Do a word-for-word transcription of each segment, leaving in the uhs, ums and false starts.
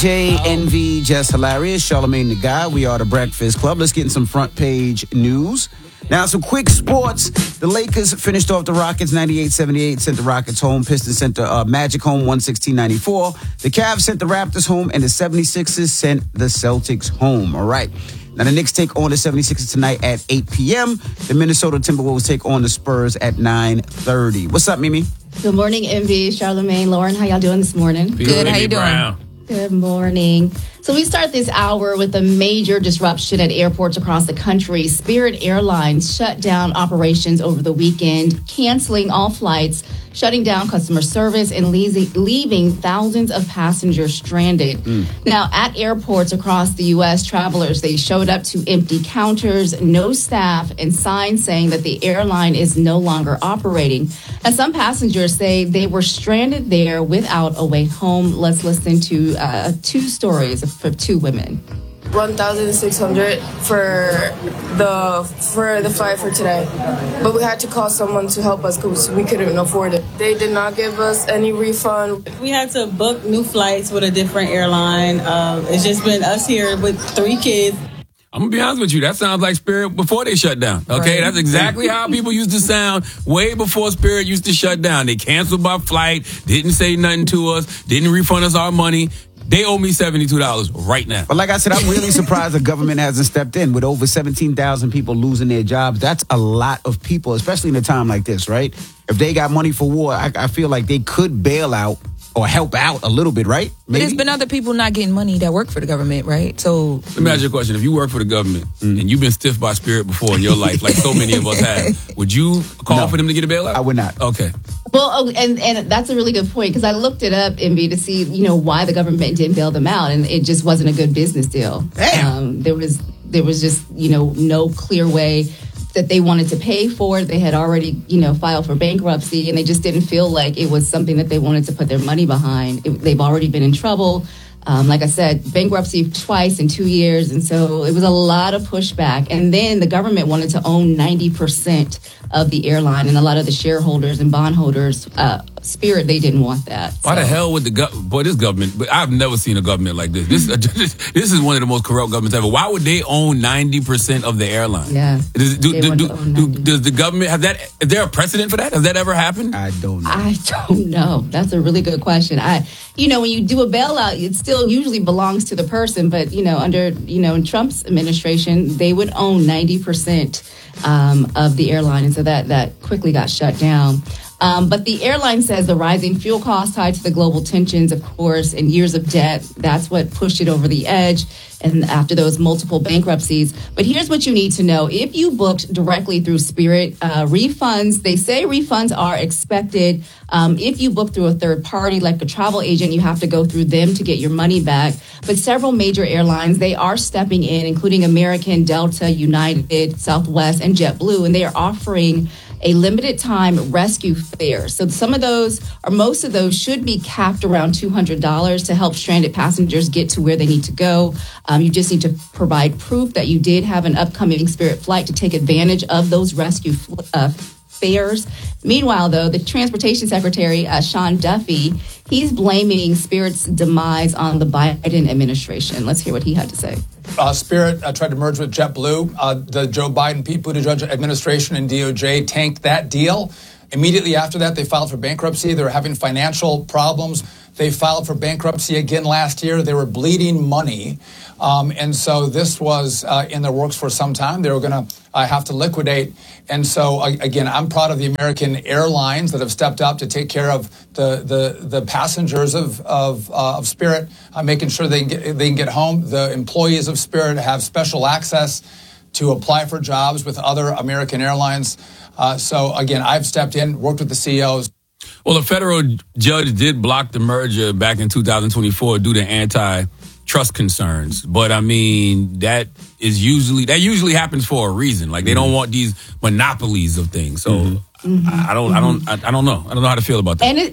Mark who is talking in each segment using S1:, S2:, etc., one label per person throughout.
S1: J, Envy, Just Hilarious, Charlamagne the Guy. We are the Breakfast Club. Let's get in some front page news. Now, some quick sports. The Lakers finished off the Rockets ninety-eight seventy-eight, sent the Rockets home. Pistons sent the uh, Magic home one sixteen ninety-four. The Cavs sent the Raptors home, and the seventy-sixers sent the Celtics home. All right. Now, the Knicks take on the seventy-sixers tonight at eight p.m. The Minnesota Timberwolves take on the Spurs at nine thirty. What's up, Mimi?
S2: Good morning, Envy, Charlamagne, Lauren. How y'all doing this morning?
S3: Good. Good. How you doing? Brown.
S2: Good morning. So we start this hour with a major disruption at airports across the country. Spirit Airlines shut down operations over the weekend, canceling all flights, shutting down customer service, and leaving thousands of passengers stranded. Mm. Now, at airports across the U S, travelers, they showed up to empty counters, no staff, and signs saying that the airline is no longer operating. And some passengers say they were stranded there without a way home. Let's listen to uh, two stories for two women.
S4: one thousand six hundred for the for the flight for today, but we had to call someone to help us because we couldn't afford it. They did not give us any refund.
S5: We had to book new flights with a different airline. Um, it's just been us here with three kids.
S3: I'm going to be honest with you. That sounds like Spirit before they shut down. Okay, right. That's exactly how people used to sound way before Spirit used to shut down. They canceled my flight, didn't say nothing to us, didn't refund us our money. They owe me seventy-two dollars right now.
S1: But like I said, I'm really surprised the government hasn't stepped in. With over seventeen thousand people losing their jobs, that's a lot of people, especially in a time like this, right? If they got money for war, I, I feel like they could bail out or help out a little bit, right?
S6: Maybe? But there's been other people not getting money that work for the government, right? So
S3: let me ask you a question. If you work for the government mm. and you've been stiffed by Spirit before in your life, like so many of us have, would you call no, for them to get a bailout?
S1: I would not.
S3: Okay.
S2: Well, oh, and, and that's a really good point, because I looked it up, Envy, to see, you know, why the government didn't bail them out, and it just wasn't a good business deal.
S1: Damn.
S2: Um, there was there was just, you know, no clear way that they wanted to pay for it. They had already, you know, filed for bankruptcy, and they just didn't feel like it was something that they wanted to put their money behind. It, they've already been in trouble. Um, like I said, bankruptcy twice in two years. And so it was a lot of pushback. And then the government wanted to own ninety percent of the airline, and a lot of the shareholders and bondholders, uh, Spirit, they didn't want that.
S3: Why so. the hell would the government, boy, this government, but I've never seen a government like this. This, this is one of the most corrupt governments ever. Why would they own ninety percent of the airline?
S2: Yeah.
S3: Does, do, do, do, do, does the government, have that, is there a precedent for that? Has that ever happened?
S1: I don't know.
S2: I don't know. That's a really good question. I, you know, when you do a bailout, it still usually belongs to the person, but, you know, under, you know, in Trump's administration, they would own ninety percent um, of the airline. And so that, that quickly got shut down. Um, but the airline says the rising fuel costs tied to the global tensions, of course, and years of debt, that's what pushed it over the edge. And after those multiple bankruptcies. But here's what you need to know. If you booked directly through Spirit, uh, refunds, they say refunds are expected. Um, if you book through a third party, like a travel agent, you have to go through them to get your money back. But several major airlines, they are stepping in, including American, Delta, United, Southwest, and JetBlue, and they are offering a limited time rescue fare. So some of those, or most of those, should be capped around two hundred dollars to help stranded passengers get to where they need to go. Um, you just need to provide proof that you did have an upcoming Spirit flight to take advantage of those rescue uh, fares. Meanwhile, though, the Transportation Secretary, uh, Sean Duffy, he's blaming Spirit's demise on the Biden administration. Let's hear what he had to say.
S7: Uh, Spirit uh, tried to merge with JetBlue. Uh, the Joe Biden, Pete Buttigieg administration and D O J tanked that deal. Immediately after that, they filed for bankruptcy. They were having financial problems. They filed for bankruptcy again last year. They were bleeding money. Um, and so this was uh, in the works for some time. They were going to uh, have to liquidate. And so, uh, again, I'm proud of the American airlines that have stepped up to take care of the the, the passengers of of, uh, of Spirit, uh, making sure they can, get, they can get home. The employees of Spirit have special access to apply for jobs with other American airlines. Uh, so, again, I've stepped in, worked with the C E Os.
S3: Well, a federal judge did block the merger back in two thousand twenty-four due to antitrust concerns. But, I mean, that is usually that usually happens for a reason. Like, they don't want these monopolies of things. So, mm-hmm. I, I don't, mm-hmm. I don't, I, I don't know. I don't know how to feel about that.
S2: And it,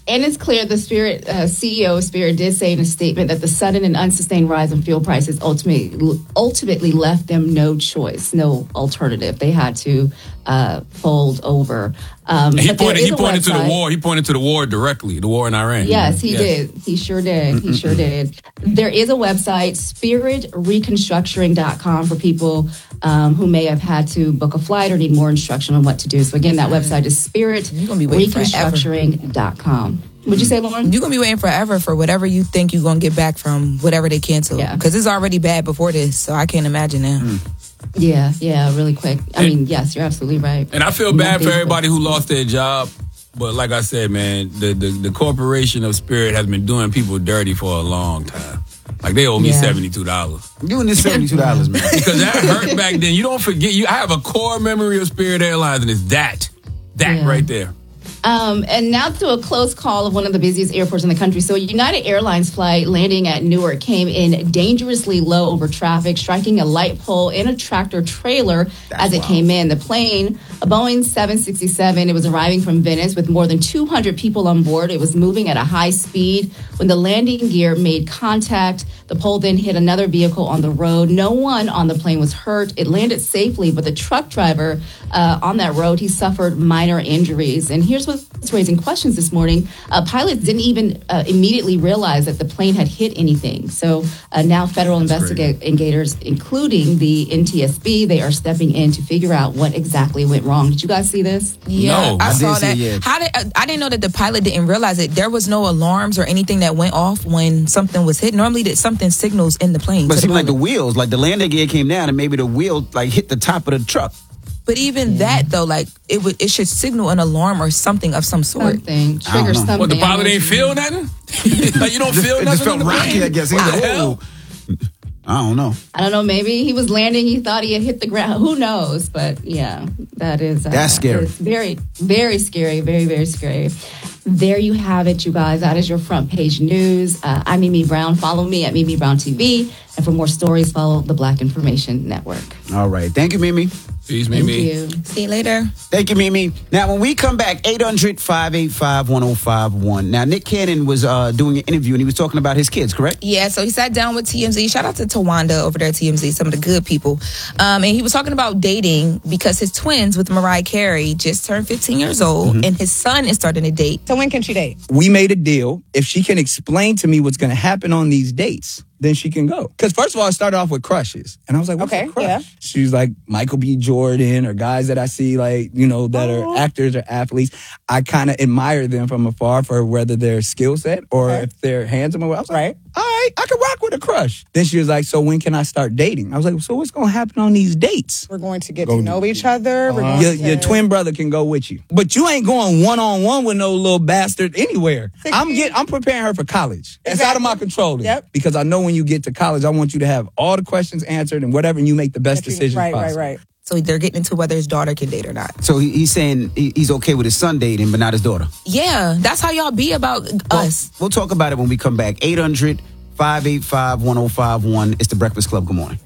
S2: And it's clear the Spirit uh, C E O of Spirit did say in a statement that the sudden and unsustained rise in fuel prices ultimately ultimately left them no choice, no alternative. They had to uh, fold over. Um,
S3: he
S2: but there
S3: pointed,
S2: is
S3: he
S2: a
S3: pointed to the
S2: website.
S3: war. He pointed to the war directly, the war in Iran.
S2: Yes, he
S3: Yes.
S2: did. He sure did. He sure did. There is a website, spirit reconstructing dot com, for people um, who may have had to book a flight or need more instruction on what to do. So again, that website is spirit
S6: You're gonna be waiting forever.
S2: reconstructing dot com. Would you say, Lauren?
S6: You're going to be waiting forever for whatever you think you're going to get back from whatever they cancel.
S2: Yeah.
S6: Because it's already bad before this, so I can't imagine now.
S3: Mm.
S2: Yeah, yeah, really quick. I mean, yes, you're absolutely right.
S3: And I feel bad for
S2: Nothing-
S3: everybody who lost their job. But like I said, man, the, the, the corporation of Spirit has been doing people dirty for a long time. Like, they owe me
S2: Yeah.
S3: seventy-two dollars.
S1: Doing this seventy-two dollars, man.
S3: Because that hurt back then. You don't forget. You I have a core memory of Spirit Airlines, and it's that. That
S2: Yeah.
S3: right there.
S2: Um, and now to a close call of one of the busiest airports in the country. So a United Airlines flight landing at Newark came in dangerously low over traffic, striking a light pole and a tractor trailer as it came in. The plane, a Boeing seven sixty-seven, it was arriving from Venice with more than two hundred people on board. It was moving at a high speed. When the landing gear made contact, the pole then hit another vehicle on the road. No one on the plane was hurt. It landed safely, but the truck driver uh, on that road, he suffered minor injuries. And here's what's raising questions this morning. Uh, pilots didn't even uh, immediately realize that the plane had hit anything. So uh, now federal investigators, including the N T S B, they are stepping in to figure out what exactly went wrong. Did you guys see this?
S6: Yeah,
S3: No.
S6: I,
S1: I did
S6: saw
S1: see
S6: that.
S1: it, yeah.
S6: How did I, I didn't know that the pilot didn't realize it. There was no alarms or anything that went off when something was hit. Normally, that something signals in the plane.
S1: But
S6: to
S1: it seemed like the
S6: pilot.
S1: wheels, like the landing gear came down and maybe the wheel like hit the top of the truck.
S6: But even that though, like it would, it should signal an alarm or something of some sort.
S2: Something.
S1: I
S2: Trigger
S1: don't know.
S2: something.
S3: What, the pilot ain't feel nothing? Like, you don't feel
S1: It
S3: nothing
S1: just felt
S3: in the
S1: rocky,
S3: plane?
S1: I guess. He was
S3: What
S1: like,
S3: the hell?
S1: "Whoa." I don't know.
S2: I don't know. Maybe he was landing. He thought he had hit the ground. Who knows? But yeah, that is uh,
S1: That's scary.
S2: it's very, very scary. Very, very scary. There you have it, you guys. That is your front page news. Uh, I'm Mimi Brown. Follow me at Mimi Brown T V. And for more stories, follow the Black Information Network.
S1: All right. Thank you, Mimi.
S3: Peace,
S2: Thank
S3: Mimi.
S2: you.
S6: See you later.
S1: Thank you, Mimi. Now, when we come back, eight hundred, five eight five, one oh five one. Now, Nick Cannon was uh, doing an interview, and he was talking about his kids, correct?
S6: Yeah, so he sat down with T M Z. Shout out to Tawanda over there at T M Z, some of the good people. Um, and he was talking about dating because his twins with Mariah Carey just turned fifteen years old,
S1: Mm-hmm.
S6: and his son is starting to date.
S8: So when can she date?
S9: We made a deal. If she can explain to me what's going to happen on these dates, then she can go. Because first of all, I started off with crushes. And I was like, what's
S8: Okay,
S9: a crush?
S8: yeah.
S9: She's like Michael B. Jordan or guys that I see like, you know, that
S8: Oh.
S9: are actors or athletes. I kind of admire them from afar for whether their skill set or
S8: Okay.
S9: if they're handsome or what. I was like,
S8: Right.
S9: all right, I can rock with a crush. Then she was like, so when can I start dating? I was like, so what's going to happen on these dates?
S8: We're going to get
S9: Go
S8: to know each other. We're going
S9: Your,
S8: to
S9: your twin brother can go with you, but you ain't going one on one with no little bastard anywhere. I'm get, I'm preparing her for college. It's out of my control, then,
S8: Yep.
S9: because I know when you get to college, I want you to have all the questions answered and whatever, and you make the best decisions
S8: Right, right,
S9: possible.
S8: right.
S6: So they're getting into whether his daughter can date or not.
S1: So he, he's saying he- he's okay with his son dating, but not his daughter.
S6: Yeah, that's how y'all be about
S1: Well,
S6: us.
S1: We'll talk about it when we come back. eight hundred, five eight five, one oh five one. It's the Breakfast Club. Good morning.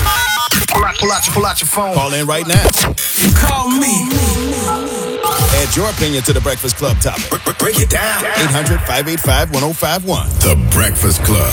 S10: Pull out, pull out, your, pull out your phone.
S11: Call in right now.
S10: Call me.
S11: Add your opinion to the Breakfast Club topic.
S10: Break, break it down.
S11: eight hundred, five eight five, one oh five one.
S10: The Breakfast Club.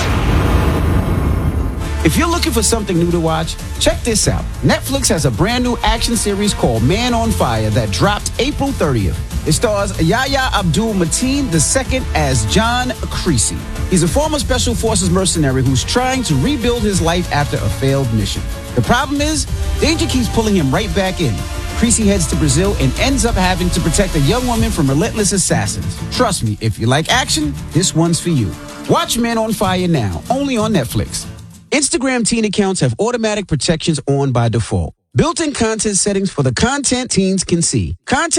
S1: If you're looking for something new to watch, check this out. Netflix has a brand new action series called Man on Fire that dropped April thirtieth. It stars Yahya Abdul-Mateen the second as John Creasy. He's a former Special Forces mercenary who's trying to rebuild his life after a failed mission. The problem is, danger keeps pulling him right back in. Creasy heads to Brazil and ends up having to protect a young woman from relentless assassins. Trust me, if you like action, this one's for you. Watch Man on Fire now, only on Netflix. Instagram teen accounts have automatic protections on by default. Built-in content settings for the content teens can see. Content